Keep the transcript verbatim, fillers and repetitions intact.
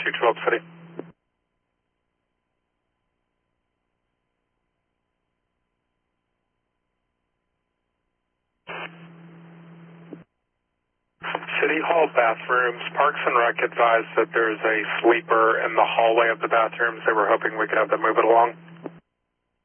two twelve City. City Hall bathrooms, Parks and Rec advised that there's a sleeper in the hallway of the bathrooms. They were hoping we could have them move it along.